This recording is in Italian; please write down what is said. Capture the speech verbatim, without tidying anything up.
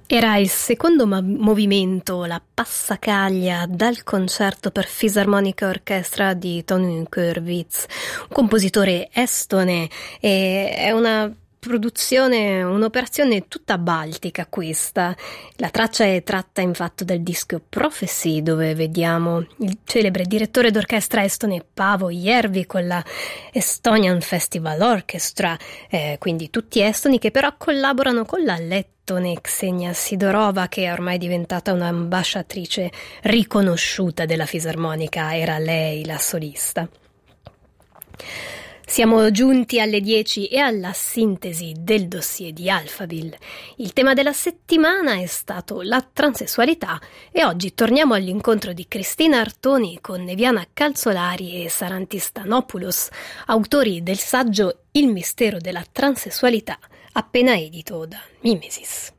Era il secondo ma- movimento, la passacaglia dal concerto per fisarmonica orchestra di Tony Hurwitz, un compositore estone, e è una produzione, un'operazione tutta baltica questa. La traccia è tratta infatti dal disco Prophecy, dove vediamo il celebre direttore d'orchestra estone Paavo Järvi con la Estonian Festival Orchestra, eh, quindi tutti estoni che però collaborano con la lettone Xenia Sidorova, che è ormai diventata un'ambasciatrice riconosciuta della fisarmonica, era lei la solista. Siamo giunti alle dieci e alla sintesi del dossier di Alphaville. Il tema della settimana è stato la transessualità e oggi torniamo all'incontro di Cristina Artoni con Neviana Calzolari e Sarantis Stanopoulos, autori del saggio Il mistero della transessualità, appena edito da Mimesis.